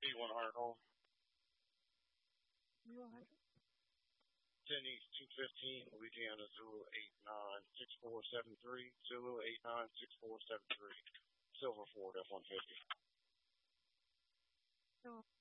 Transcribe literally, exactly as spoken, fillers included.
B one hundred home. B one hundred. ten East two fifteen, Louisiana Zulu eight nine six four seven three, Zulu eight nine six four seven three, Silver Ford F one fifty. So